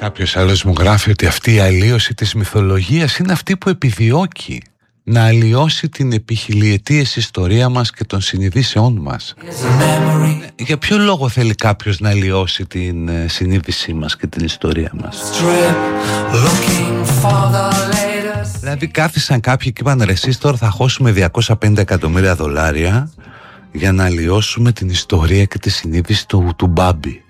Κάποιος άλλος μου γράφει ότι αυτή η αλλίωση της μυθολογίας είναι αυτή που επιδιώκει να αλλοιώσει την επιχιλιετίες ιστορία μας και των συνειδήσεών μας. Για ποιο λόγο θέλει κάποιος να αλλοιώσει την συνείδησή μας και την ιστορία μας? Δηλαδή κάθισαν κάποιοι και είπαν, ρε εσείς τώρα θα χώσουμε $250 εκατομμύρια για να αλλοιώσουμε την ιστορία και τη συνείδηση του Μπάμπη.